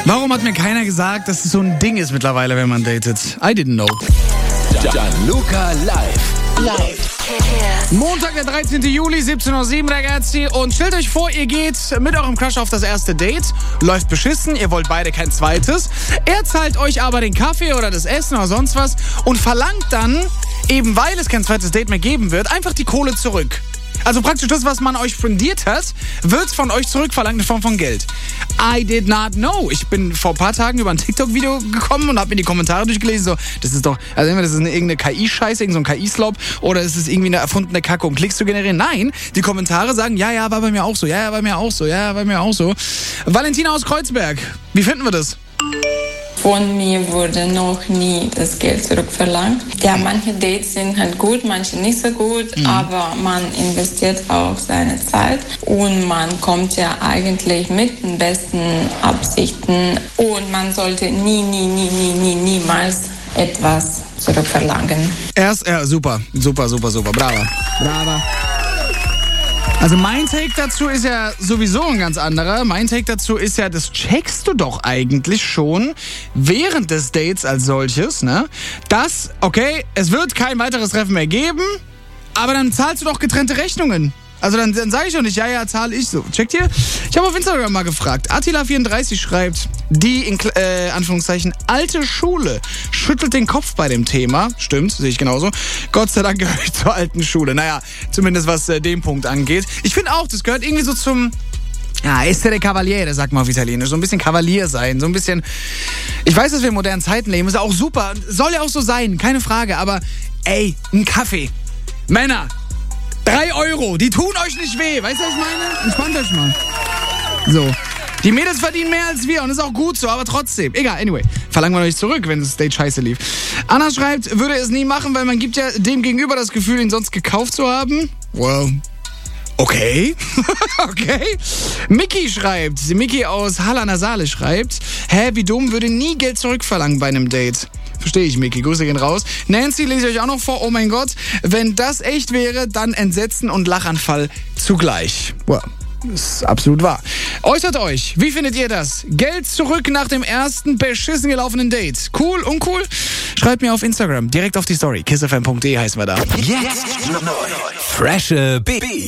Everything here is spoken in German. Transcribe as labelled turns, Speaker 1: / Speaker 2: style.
Speaker 1: Warum hat mir keiner gesagt, dass es so ein Ding ist mittlerweile, wenn man datet? I didn't know.
Speaker 2: Gianluca live.
Speaker 1: Montag, der 13. Juli, 17:07 Uhr, ragazzi. Und stellt euch vor, ihr geht mit eurem Crush auf das erste Date. Läuft beschissen, ihr wollt beide kein zweites. Er zahlt euch aber den Kaffee oder das Essen oder sonst was und verlangt dann, eben weil es kein zweites Date mehr geben wird, einfach die Kohle zurück. Also praktisch das, was man euch spendiert hat, wird von euch zurückverlangt in Form von Geld. I did not know. Ich bin vor ein paar Tagen über ein TikTok-Video gekommen und habe mir die Kommentare durchgelesen. So, das ist doch, also entweder das ist irgendeine KI-Scheiße, irgendein KI-Slop, oder ist es irgendwie eine erfundene Kacke, um Klicks zu generieren. Nein, die Kommentare sagen, ja, war bei mir auch so, ja, bei mir auch so, ja, bei mir auch so. Valentina aus Kreuzberg, wie finden wir das?
Speaker 3: Von mir wurde noch nie das Geld zurückverlangt. Ja, manche Dates sind halt gut, manche nicht so gut, aber man investiert auch seine Zeit und man kommt ja eigentlich mit den besten Absichten und man sollte niemals etwas zurückverlangen.
Speaker 1: Super, brava. Also mein Take dazu ist ja sowieso ein ganz anderer. Mein Take dazu ist ja, das checkst du doch eigentlich schon während des Dates als solches, ne? Dass, okay, es wird kein weiteres Treffen mehr geben, aber dann zahlst du doch getrennte Rechnungen. Also dann sage ich doch nicht, ja, zahle ich so. Checkt ihr? Ich habe auf Instagram mal gefragt. Attila34 schreibt, die, in Anführungszeichen, alte Schule schüttelt den Kopf bei dem Thema. Stimmt, sehe ich genauso. Gott sei Dank gehöre ich zur alten Schule. Naja, zumindest was den Punkt angeht. Ich finde auch, das gehört irgendwie so zum... Ja, essere Cavaliere, sagt man auf Italienisch. So ein bisschen Kavalier sein, so ein bisschen... Ich weiß, dass wir in modernen Zeiten leben, ist ja auch super. Soll ja auch so sein, keine Frage. Aber, ey, ein Kaffee. Männer, 3 €, die tun euch nicht weh. Weißt du, was ich meine? Entspannt euch mal. So. Die Mädels verdienen mehr als wir und ist auch gut so, aber trotzdem. Egal, anyway. Verlangen wir euch zurück, wenn das Date scheiße lief. Anna schreibt, würde es nie machen, weil man gibt ja dem Gegenüber das Gefühl, ihn sonst gekauft zu haben. Well, okay. Okay. Mickey aus Halle an der Saale schreibt, wie dumm, würde nie Geld zurückverlangen bei einem Date. Verstehe ich, Mickey. Grüße gehen raus. Nancy lese ich euch auch noch vor. Oh mein Gott, wenn das echt wäre, dann Entsetzen und Lachanfall zugleich. Wow. Das ist absolut wahr. Äußert euch, wie findet ihr das? Geld zurück nach dem ersten beschissen gelaufenen Date. Cool, uncool? Schreibt mir auf Instagram, direkt auf die Story. kissfm.de heißen wir da.
Speaker 2: Jetzt neu. Freshe Beats.